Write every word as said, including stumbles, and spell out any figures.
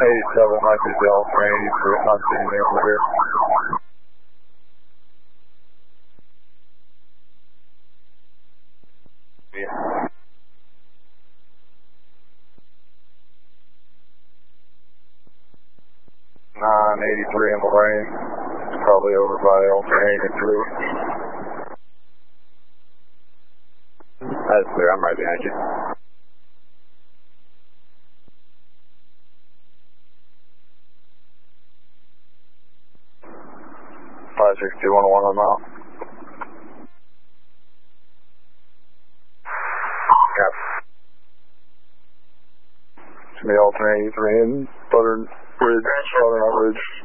eighty-seven might be the alternative for not seeing me over here. Yeah. nine eighty-three in Lorraine. It's probably over by alternating through. That's clear. I'm right behind you. five six two one one on mile. Yep. It's going to be alternating three in Butternut Ridge, Butternut Ridge.